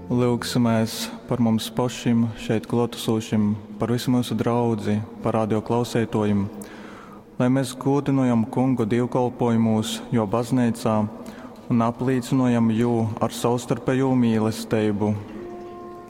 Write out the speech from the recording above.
Lūgsimies par mums pašiem, šeit klātesošiem, par visu mūsu draudzi, par radio klausētojiem, lai mēs godinojam Kungu dievkalpojumos, jo baznīcā un aplīcinojam jū ar savstarpējo mīlestību.